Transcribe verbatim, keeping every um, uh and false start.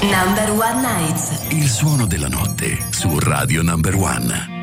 Number One Nights. Il suono della notte su Radio Number One.